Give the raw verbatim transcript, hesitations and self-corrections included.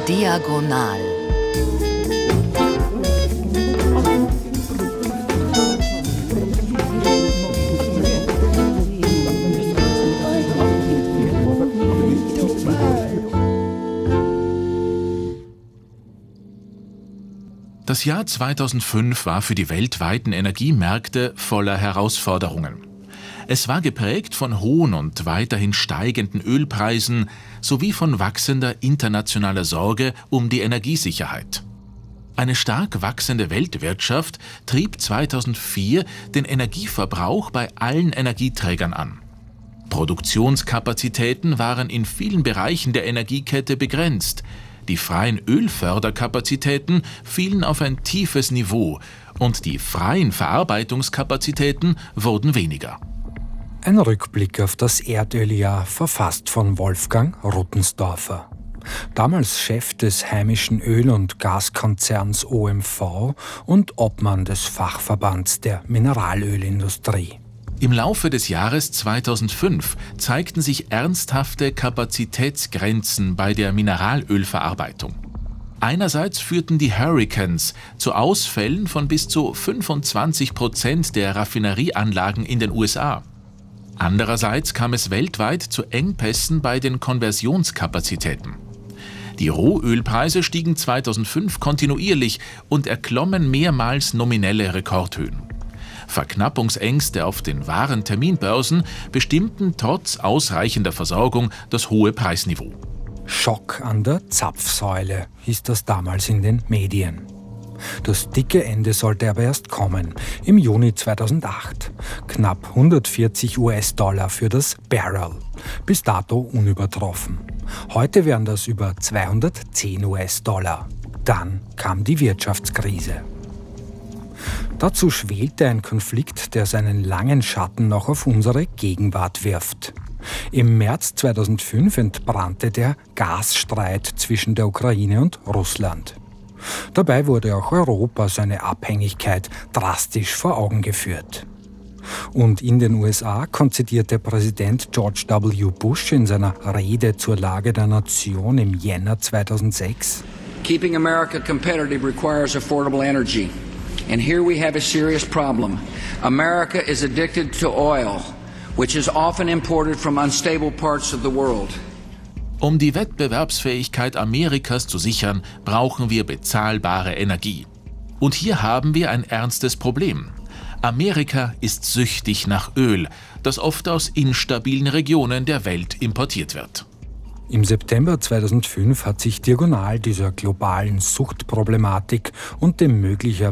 Diagonal. Das Jahr zweitausendfünf war für die weltweiten Energiemärkte voller Herausforderungen. Es war geprägt von hohen und weiterhin steigenden Ölpreisen sowie von wachsender internationaler Sorge um die Energiesicherheit. Eine stark wachsende Weltwirtschaft trieb zweitausendvier den Energieverbrauch bei allen Energieträgern an. Produktionskapazitäten waren in vielen Bereichen der Energiekette begrenzt. Die freien Ölförderkapazitäten fielen auf ein tiefes Niveau und die freien Verarbeitungskapazitäten wurden weniger. Ein Rückblick auf das Erdöljahr, verfasst von Wolfgang Ruttensdorfer. Damals Chef des heimischen Öl- und Gaskonzerns O M V und Obmann des Fachverbands der Mineralölindustrie. Im Laufe des Jahres zweitausendfünf zeigten sich ernsthafte Kapazitätsgrenzen bei der Mineralölverarbeitung. Einerseits führten die Hurricanes zu Ausfällen von bis zu fünfundzwanzig Prozent der Raffinerieanlagen in den U S A. Andererseits kam es weltweit zu Engpässen bei den Konversionskapazitäten. Die Rohölpreise stiegen zweitausendfünf kontinuierlich und erklommen mehrmals nominelle Rekordhöhen. Verknappungsängste auf den wahren Terminbörsen bestimmten trotz ausreichender Versorgung das hohe Preisniveau. Schock an der Zapfsäule hieß das damals in den Medien. Das dicke Ende sollte aber erst kommen, im Juni zweitausendacht. Knapp hundertvierzig US-Dollar für das Barrel, bis dato unübertroffen. Heute wären das über zweihundertzehn US-Dollar. Dann kam die Wirtschaftskrise. Dazu schwelte ein Konflikt, der seinen langen Schatten noch auf unsere Gegenwart wirft. Im März zweitausendfünf entbrannte der Gasstreit zwischen der Ukraine und Russland. Dabei wurde auch Europa seine Abhängigkeit drastisch vor Augen geführt. Und in den U S A konzidierte Präsident George W. Bush in seiner Rede zur Lage der Nation im Jänner zweitausendsechs: Keeping America competitive requires affordable energy. And here we have a serious problem. America is addicted to oil, which is often imported from unstable parts of the world. Um die Wettbewerbsfähigkeit Amerikas zu sichern, brauchen wir bezahlbare Energie. Und hier haben wir ein ernstes Problem. Amerika ist süchtig nach Öl, das oft aus instabilen Regionen der Welt importiert wird. Im September zweitausendfünf hat sich diagonal dieser globalen Suchtproblematik und dem möglicherweise